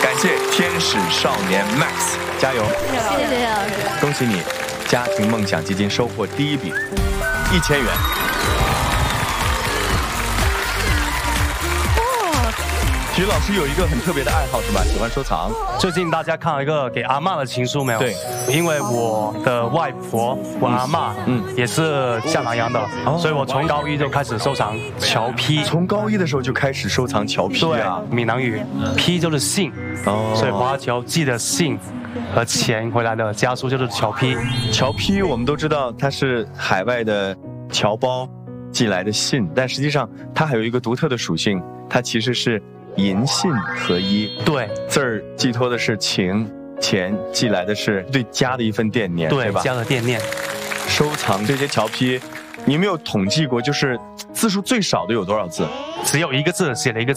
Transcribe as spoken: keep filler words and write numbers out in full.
感谢天使少年 Max， 加油！ 谢谢老师， 恭喜你，家庭梦想基金收获第一笔一千元。体育老师有一个很特别的爱好是吧？喜欢收藏。 最近大家看了一个给阿嬷的情书没有？ 对， 因为我的外婆，我阿嬷，嗯，也是下南洋的，哦、所以我从高一就开始收藏侨批。 从高一的时候就开始收藏侨批啊？ 对，闽南语，批就是信，哦，所以华侨寄的信和钱回来的家书就是侨批。 侨批我们都知道它是海外的侨胞寄来的信，但实际上它还有一个独特的属性，它其实是银信合一， 对， 字儿寄托的是情，钱寄来的是对家的一份惦念，对吧？ 家的惦念。 收藏这些侨批，你有没有统计过，就是字数最少的有多少字？ 只有一个字，写了一个字。